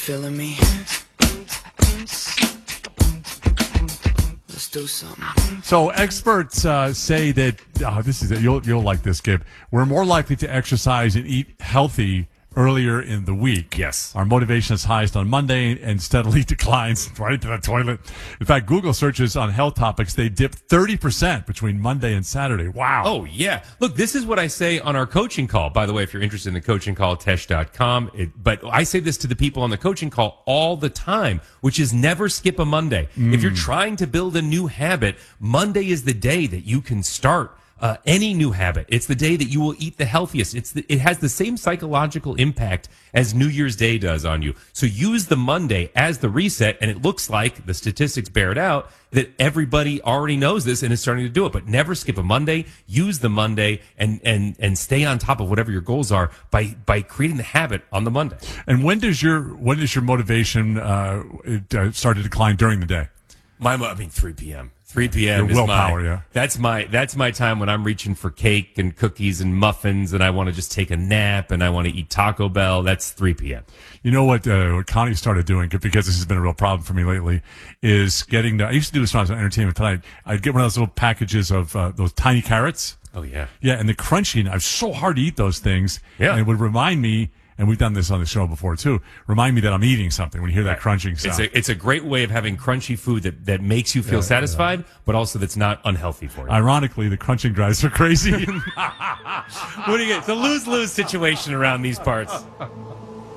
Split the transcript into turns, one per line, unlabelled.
feeling me? Let's do something.
So experts say that this is it. You'll like this, Gib. We're more likely to exercise and eat healthy earlier in the week.
Yes.
Our motivation is highest on Monday and steadily declines right into the toilet. In fact, Google searches on health topics, they dip 30% between Monday and Saturday. Wow.
Oh, yeah. Look, this is what I say on our coaching call. By the way, if you're interested in the coaching call, tesh.com. But I say this to the people on the coaching call all the time, which is never skip a Monday. If you're trying to build a new habit, Monday is the day that you can start any new habit. It's the day that you will eat the healthiest. It has the same psychological impact as New Year's Day does on you. So use the Monday as the reset, and it looks like the statistics bear it out that everybody already knows this and is starting to do it. But never skip a Monday. Use the Monday and stay on top of whatever your goals are by creating the habit on the Monday.
And when does your motivation start to decline during the day?
3 p.m. 3 p.m.
Your
is
willpower,
That's my time when I'm reaching for cake and cookies and muffins, and I want to just take a nap and I want to eat Taco Bell. That's 3 p.m.
You know what Connie started doing, because this has been a real problem for me lately, is getting I used to do this when I was on Entertainment Tonight. I'd get one of those little packages of those tiny carrots.
Oh, yeah.
Yeah, and the crunchy, and it's so hard to eat those things.
Yeah.
And it would remind me, and we've done this on the show before too, remind me that I'm eating something when you hear that crunching sound.
It's a great way of having crunchy food that makes you feel satisfied, but also that's not unhealthy for you.
Ironically, the crunching drives are crazy.
What do you get? It's a lose-lose situation around these parts.